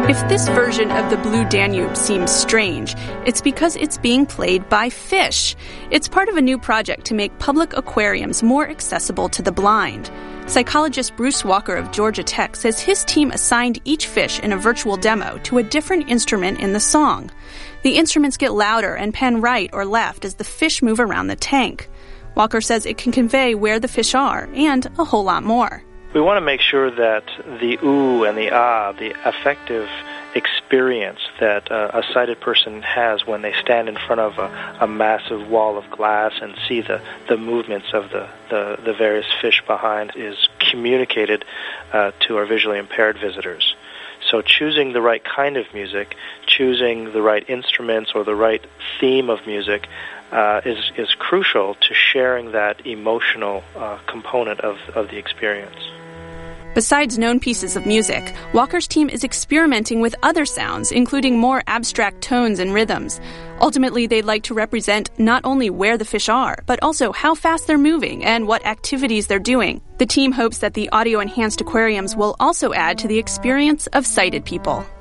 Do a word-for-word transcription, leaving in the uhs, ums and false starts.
If this version of the Blue Danube seems strange, it's because it's being played by fish. It's part of a new project to make public aquariums more accessible to the blind. Psychologist Bruce Walker of Georgia Tech says his team assigned each fish in a virtual demo to a different instrument in the song. The instruments get louder and pan right or left as the fish move around the tank. Walker says it can convey where the fish are and a whole lot more. We want to make sure that the ooh and the ah, the affective experience that uh, a sighted person has when they stand in front of a, a massive wall of glass and see the, the movements of the, the, the various fish behind is communicated uh, to our visually impaired visitors. So choosing the right kind of music, choosing the right instruments or the right theme of music uh, is, is crucial to sharing that emotional uh, component of, of the experience. Besides known pieces of music, Walker's team is experimenting with other sounds, including more abstract tones and rhythms. Ultimately, they'd like to represent not only where the fish are, but also how fast they're moving and what activities they're doing. The team hopes that the audio-enhanced aquariums will also add to the experience of sighted people.